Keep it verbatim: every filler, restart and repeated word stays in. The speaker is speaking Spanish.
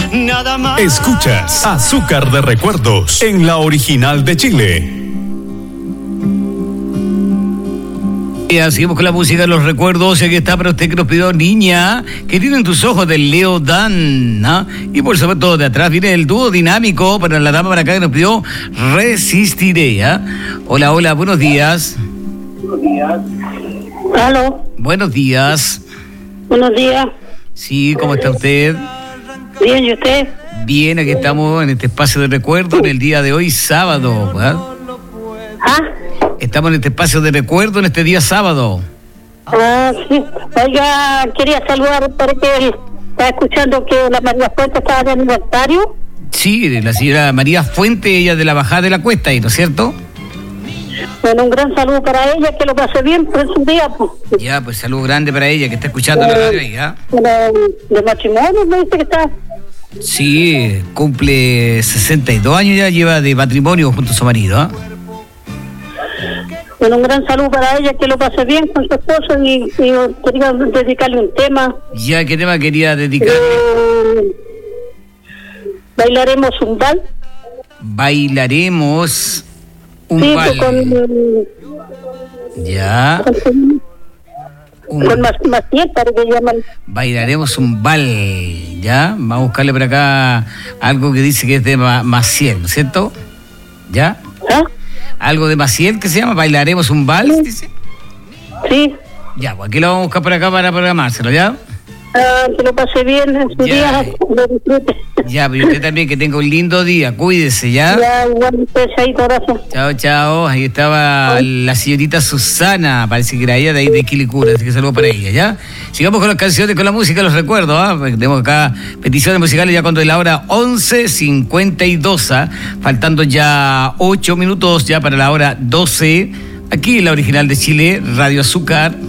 nada más. Escuchas Azúcar de Recuerdos en la original de Chile. Seguimos con la música de los recuerdos. Aquí está para usted que nos pidió Niña, que tienen tus ojos del Leo Dan, ¿no? Y por supuesto de atrás viene el dúo dinámico para la dama para acá que nos pidió Resistiré, ¿eh? Hola, hola, buenos días. Buenos días. ¿Aló? Buenos días. Buenos días. Sí, ¿cómo está usted? Bien, ¿y usted? Bien, aquí estamos en este espacio de recuerdo en el día de hoy, sábado, ¿verdad? ¿Ah? Estamos en este espacio de recuerdo en este día sábado. Ah, sí. Oiga, quería saludar porque estaba escuchando que la María Fuente estaba de aniversario. Sí, la señora María Fuente, ella de la Bajada de la Cuesta, ¿no es cierto? Bueno, un gran saludo para ella, que lo pase bien por su día. Pues. Ya, pues saludo grande para ella, que está escuchando eh, la radio ahí, ¿ah? De, de matrimonio, me dice que está. Sí, cumple sesenta y dos años ya, lleva de matrimonio junto a su marido, ¿ah? Bueno, un gran saludo para ella, que lo pase bien con su esposo y, y quería dedicarle un tema. Ya, ¿qué tema quería dedicar? Eh, bailaremos un bal. Bailaremos un sí, bal. Con, ya. Con, un, con Maciel, para que llaman. Bailaremos un bal, ya. Vamos a buscarle por acá algo que dice que es de Maciel, ¿no es cierto? ¿Ya? ¿Ah? Algo de Maciel que se llama Bailaremos un vals, sí. Dice. Sí. Ya, pues aquí lo vamos a buscar por acá para programárselo, ¿ya? Ah, que lo pase bien en su ya. día, lo disfrute. Ya, pero usted también que tenga un lindo día, cuídese, ¿ya? Ya, igual usted, chaito, gracias. Chao, chao, ahí estaba Ay. la señorita Susana, parece que era ella de ahí de Quilicura, así que saludo para ella, ¿ya? Sigamos con las canciones, con la música, los recuerdos, ¿ah? ¿eh? Tenemos acá peticiones musicales ya cuando es la hora once cincuenta y dos, ¿eh? Faltando ya ocho minutos ya para la hora doce, aquí en la original de Chile, Radio Azúcar.